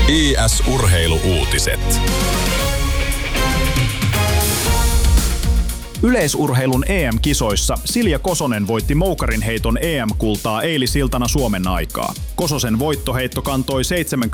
IS-urheilu-uutiset. Yleisurheilun EM-kisoissa Silja Kosonen voitti moukarinheiton EM-kultaa eilisiltana Suomen aikaa. Kososen voittoheitto kantoi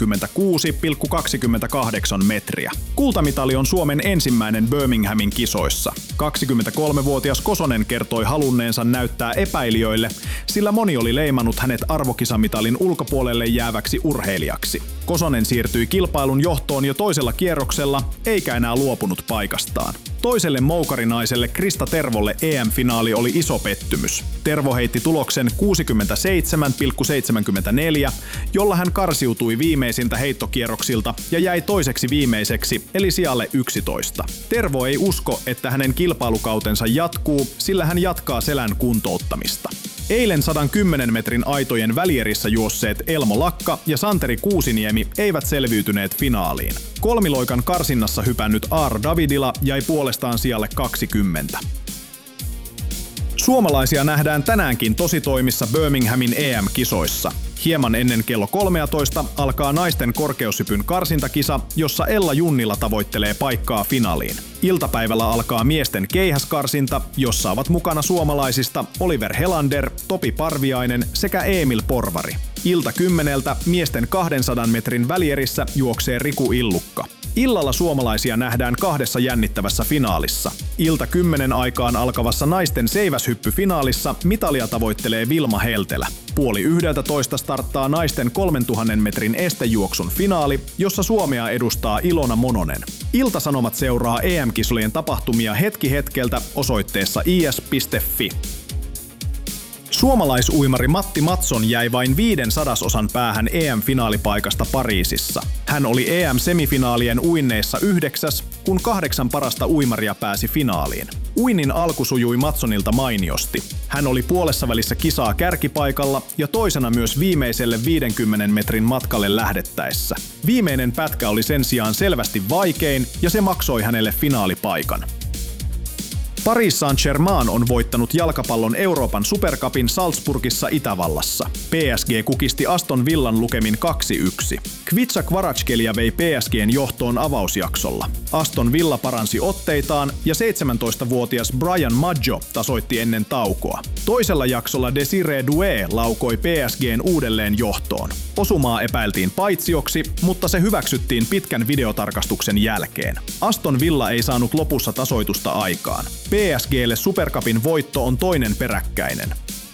76,28 metriä. Kultamitali on Suomen ensimmäinen Birminghamin kisoissa. 23-vuotias Kosonen kertoi halunneensa näyttää epäilijöille, sillä moni oli leimannut hänet arvokisamitalin ulkopuolelle jääväksi urheilijaksi. Kosonen siirtyi kilpailun johtoon jo toisella kierroksella, eikä enää luopunut paikastaan. Toiselle moukarinaiselle Krista Tervolle EM-finaali oli iso pettymys. Tervo heitti tuloksen 67,74, jolla hän karsiutui viimeisiltä heittokierroksilta ja jäi toiseksi viimeiseksi, eli sijalle 11. Tervo ei usko, että hänen kilpailukautensa jatkuu, sillä hän jatkaa selän kuntouttamista. Eilen 110 metrin aitojen välierissä juosseet Elmo Lakka ja Santeri Kuusiniemi eivät selviytyneet finaaliin. Kolmiloikan karsinnassa hypännyt Aaro Davidila jäi puolestaan sijalle 20. Suomalaisia nähdään tänäänkin tositoimissa Birminghamin EM-kisoissa. Hieman ennen kello 13 alkaa naisten korkeushypyn karsintakisa, jossa Ella Junnila tavoittelee paikkaa finaaliin. Iltapäivällä alkaa miesten keihäskarsinta, jossa ovat mukana suomalaisista Oliver Helander, Topi Parviainen sekä Emil Porvari. Ilta 10 miesten 200 metrin välierissä juoksee Riku Illukka. Illalla suomalaisia nähdään kahdessa jännittävässä finaalissa. Ilta 10 aikaan alkavassa naisten seiväshyppyfinaalissa mitalia tavoittelee Vilma Heltelä. 10:30 starttaa naisten 3000 metrin estejuoksun finaali, jossa Suomea edustaa Ilona Mononen. Ilta-Sanomat seuraa EM-kisojen tapahtumia hetki hetkeltä osoitteessa is.fi. Suomalaisuimari Matti Matson jäi vain 0,05 päähän EM-finaalipaikasta Pariisissa. Hän oli EM-semifinaalien uinneissa 9., kun 8 parasta uimaria pääsi finaaliin. Uinnin alku sujui Matsonilta mainiosti. Hän oli puolessavälissä kisaa kärkipaikalla ja toisena myös viimeiselle 50 metrin matkalle lähdettäessä. Viimeinen pätkä oli sen sijaan selvästi vaikein ja se maksoi hänelle finaalipaikan. Paris Saint-Germain on voittanut jalkapallon Euroopan Supercupin Salzburgissa Itävallassa. PSG kukisti Aston Villan lukemin 2-1. Kvicha Kvaratskhelia vei PSG:n johtoon avausjaksolla. Aston Villa paransi otteitaan ja 17-vuotias Brian Maggio tasoitti ennen taukoa. Toisella jaksolla Desiree Doué laukoi PSG:n uudelleen johtoon. Osumaa epäiltiin paitsioksi, mutta se hyväksyttiin pitkän videotarkastuksen jälkeen. Aston Villa ei saanut lopussa tasoitusta aikaan. PSG:lle Supercupin voitto on toinen peräkkäinen.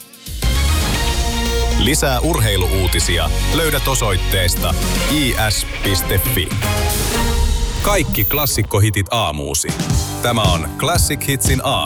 Lisää urheilu-uutisia löydät osoitteesta is.fi. Kaikki klassikkohitit aamuusi. Tämä on Classic Hitsin aamu.